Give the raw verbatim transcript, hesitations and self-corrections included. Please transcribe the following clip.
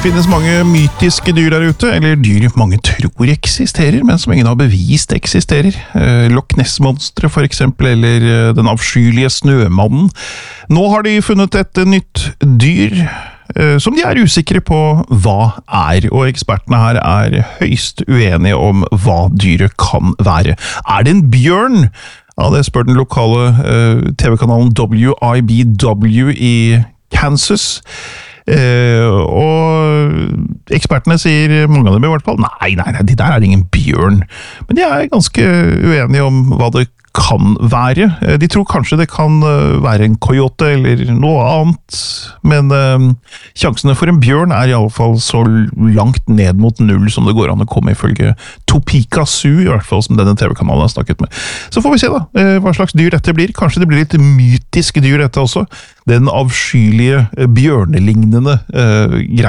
finnes mange mytiske dyr der ute, eller dyr mange tror eksisterer, men som ingen har bevist eksisterer. Eh, Loch Ness-monstre for eksempel, eller eh, den avskyelige snømannen. Nå har de funnet et eh, nytt dyr, eh, som de er usikre på hva er, og ekspertene her er høyst uenige om hva dyret kan være. Er det en bjørn? Ja, det spør den lokale eh, T V-kanalen W I B W i Kansas. Uh, og ekspertene sier, mange av dem i hvert fall, nei, nei, nei, de der er ingen bjørn. Men de er ganske uenige om hva det kan være. Uh, de tror kanskje det kan uh, være en coyote eller noe annet, men uh, sjansene for en bjørn er i alle fall så langt ned mot null som det går an å komme ifølge Topeka Zoo, i hvert fall som denne T V-kanalen har snakket med. Så får vi se da, uh, hva slags dyr dette blir. Kanskje det blir litt mytisk dyr dette også. Den avskyelige, bjørnelignende uh, greia.